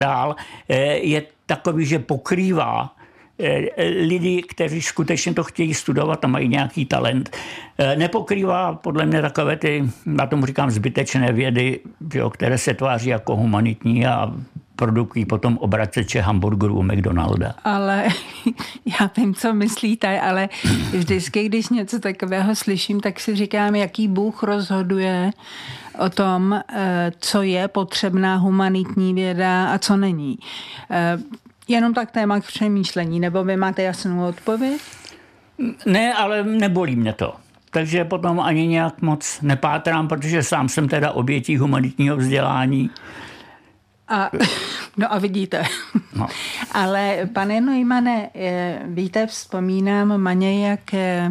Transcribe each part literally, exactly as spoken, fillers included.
dál, je takový, že pokrývá lidi, kteří skutečně to chtějí studovat a mají nějaký talent. Nepokrývá podle mě takové ty, na tomu říkám, zbytečné vědy, jo, které se tváří jako humanitní a produkují potom obraceče hamburgerů u McDonalda. Ale já vím, co myslíte, ale vždycky, když něco takového slyším, tak si říkám, jaký Bůh rozhoduje o tom, co je potřebná humanitní věda a co není. Jenom tak téma k přemýšlení, nebo vy máte jasnou odpověď? Ne, ale nebolí mě to. Takže potom ani nějak moc nepátrám, protože sám jsem teda obětí humanitního vzdělání. A, no a vidíte. No. Ale pane Neumane, víte, vzpomínám Maně, jak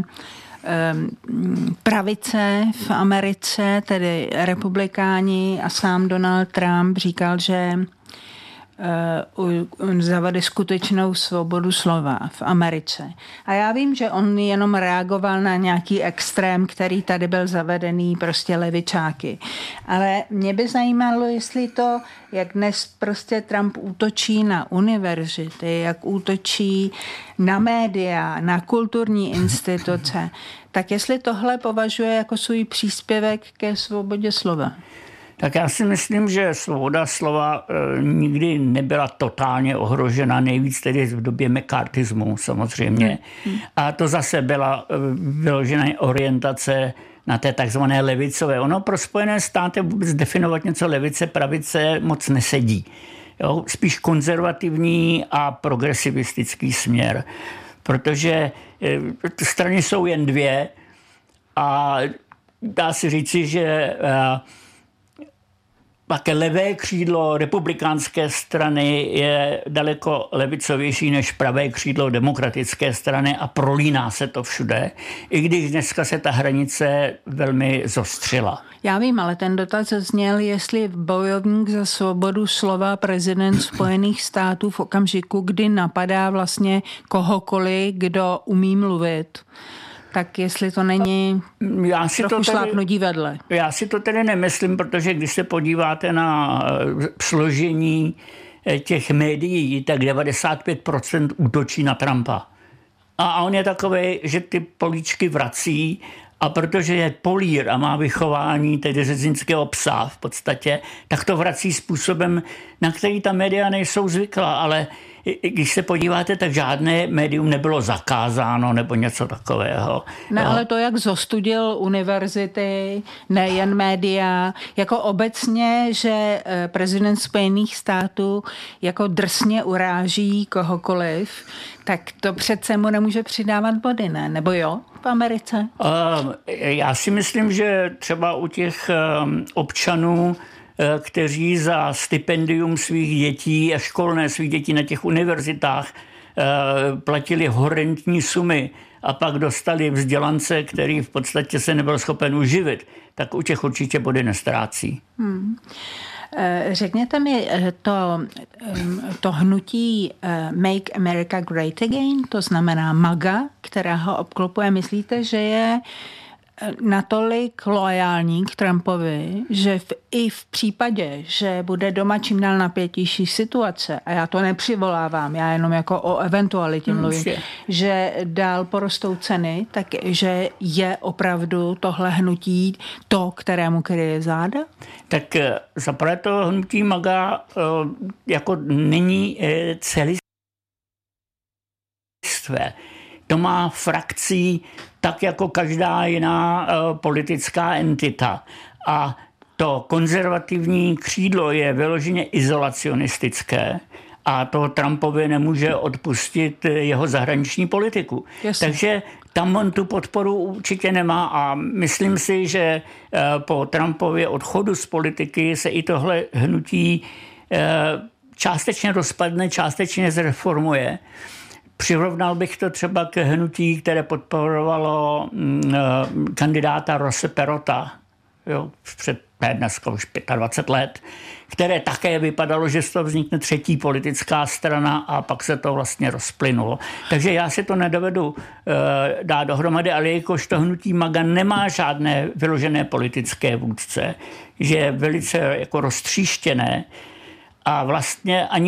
pravice v Americe, tedy republikáni a sám Donald Trump říkal, že on zavede skutečnou svobodu slova v Americe. A já vím, že on jenom reagoval na nějaký extrém, který tady byl zavedený, prostě levičáky. Ale mě by zajímalo, jestli to, jak dnes prostě Trump útočí na univerzity, jak útočí na média, na kulturní instituce, tak jestli tohle považuje jako svůj příspěvek ke svobodě slova. Tak já si myslím, že svoboda slova e, nikdy nebyla totálně ohrožena, nejvíc tedy v době McCarthyismu samozřejmě. Hmm. A to zase byla e, vyložená orientace na té takzvané levicové. Ono pro Spojené státy vůbec definovat něco levice, pravice moc nesedí. Jo? Spíš konzervativní a progresivistický směr. Protože e, strany jsou jen dvě a dá se říci, že e, také levé křídlo republikánské strany je daleko levicovější než pravé křídlo demokratické strany a prolíná se to všude, i když dneska se ta hranice velmi zostřila. Já vím, ale ten dotaz zněl, jestli bojovník za svobodu slova prezident Spojených států v okamžiku, kdy napadá vlastně kohokoliv, kdo umí mluvit, tak jestli to není já si trochu to šlápnutí vedle. Já si to tedy nemyslím, protože když se podíváte na složení těch médií, tak devadesát pět procent útočí na Trumpa. A on je takovej, že ty políčky vrací a protože je polír a má vychování tedy řeznického psa v podstatě, tak to vrací způsobem, na který ta média nejsou zvyklá, ale když se podíváte, tak žádné médium nebylo zakázáno nebo něco takového. Ne, ale to, jak zostudil univerzity, nejen média, jako obecně, že prezident Spojených států jako drsně uráží kohokoliv, tak to přece mu nemůže přidávat body, ne? Nebo jo, v Americe? Uh, já si myslím, že třeba u těch um, občanů, kteří za stipendium svých dětí a školné svých dětí na těch univerzitách platili horentní sumy a pak dostali vzdělance, který v podstatě se nebyl schopen uživit, tak u těch určitě body nestrácí. Hmm. Řekněte mi, to, to hnutí Make America Great Again, to znamená MAGA, která ho obklopuje, myslíte, že je natolik loajální k Trumpovi, že v, i v případě, že bude doma čím dál napětější situace, a já to nepřivolávám, já jenom jako o eventualitě mluvím, hmm, že dál porostou ceny, takže je opravdu tohle hnutí to, kterému kryje záda? Tak zaprvé to hnutí MAGA jako není celistvé. To má frakcí tak jako každá jiná uh, politická entita. A to konzervativní křídlo je vyloženě izolacionistické a to Trumpovi nemůže odpustit jeho zahraniční politiku. Jasně. Takže tam on tu podporu určitě nemá a myslím si, že uh, po Trumpově odchodu z politiky se i tohle hnutí uh, částečně rozpadne, částečně zreformuje. Přirovnal bych to třeba k hnutí, které podporovalo mm, kandidáta Rosse Perota, jo, před dneska už dvacet pět let, které také vypadalo, že z toho vznikne třetí politická strana a pak se to vlastně rozplynulo. Takže já si to nedovedu uh, dát dohromady, ale jakož to hnutí MAGA nemá žádné vyložené politické vůdce, že je velice jako roztříštěné a vlastně ani